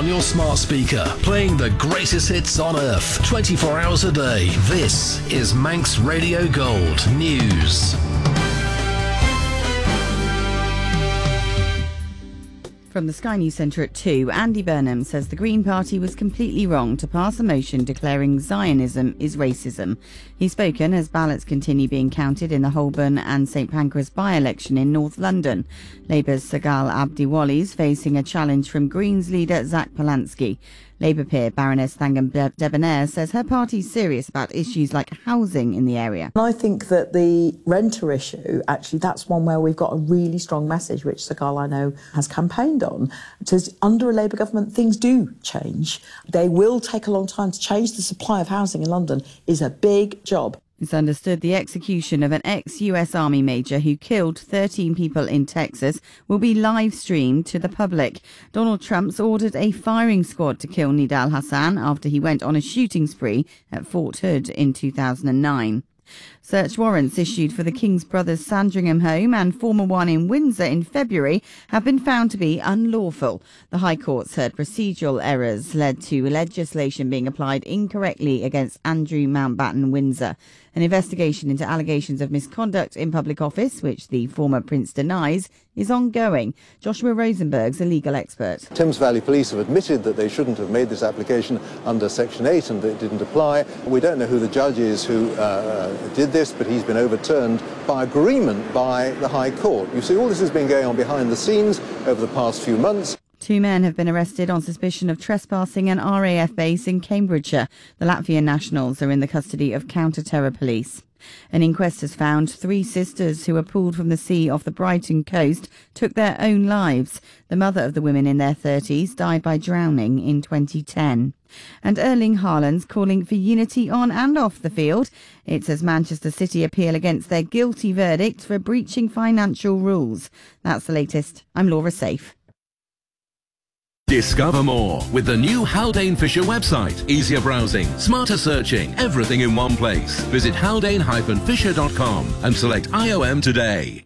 on your smart speaker, playing the greatest hits on earth, 24 hours a day. This is Manx Radio Gold News. From the Sky News Centre at 2, Andy Burnham says the Green Party was completely wrong to pass a motion declaring Zionism is racism. He's spoken as ballots continue being counted in the Holborn and St Pancras by-election in North London. Labour's Sagal Abdiwali's facing a challenge from Greens leader Zach Polanski. Labour peer Baroness Thangam Debonair says her party's serious about issues like housing in the area. I think that the renter issue, actually, that's one where we've got a really strong message, which Sagal, I know, has campaigned on. Because under a Labour government, things do change. They will take a long time to change. The supply of housing in London is a big job. It's understood the execution of an ex-US Army major who killed 13 people in Texas will be live-streamed to the public. Donald Trump's ordered a firing squad to kill Nidal Hassan after he went on a shooting spree at Fort Hood in 2009. Search warrants issued for the King's Brothers Sandringham home and former one in Windsor in February have been found to be unlawful. The High Court said procedural errors led to legislation being applied incorrectly against Andrew Mountbatten Windsor. An investigation into allegations of misconduct in public office, which the former Prince denies, is ongoing. Joshua Rosenberg's a legal expert. Thames Valley Police have admitted that they shouldn't have made this application under Section 8 and that it didn't apply. We don't know who the judge is who did this, but he's been overturned by agreement by the High Court. You see, all this has been going on behind the scenes over the past few months. 2 men have been arrested on suspicion of trespassing an RAF base in Cambridgeshire. The Latvian nationals are in the custody of counter-terror police. An inquest has found 3 sisters who were pulled from the sea off the Brighton coast took their own lives. The mother of the women in their 30s died by drowning in 2010. And Erling Haaland's calling for unity on and off the field. It's as Manchester City appeal against their guilty verdict for breaching financial rules. That's the latest. I'm Laura Safe. Discover more with the new Haldane Fisher website. Easier browsing, smarter searching, everything in one place. Visit haldane-fisher.com and select IOM today.